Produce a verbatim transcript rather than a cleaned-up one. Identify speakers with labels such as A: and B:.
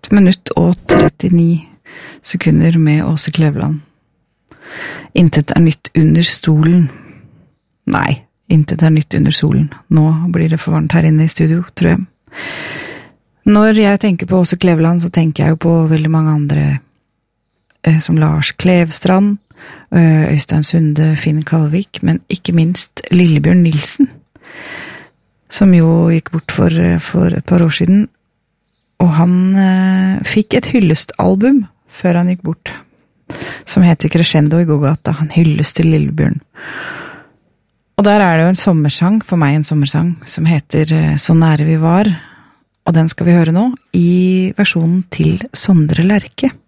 A: ett minutt og trettini sekunder med Åse Kleveland. Intet er nytt under stolen. Nei, intet er nytt under solen. Nå blir det for varmt her inne i studio, tror jeg. Når jeg tenker på Åse Kleveland, så tenker jeg jo på veldig mange andre, eh, som Lars Klevstrand, Øystein Sunde, Finn Kalvik, men ikke minst Lillebjørn Nilsen, som jo gikk bort for, for et par år siden, og han eh, fikk et hyllestalbum før han gikk bort, som heter Crescendo i Gågata. Han hylles til Lillebjørn. Og der er det jo en sommersang, for meg en sommersang, som heter Så nære vi var, og den skal vi høre nå i versjonen til Sondre Lerche.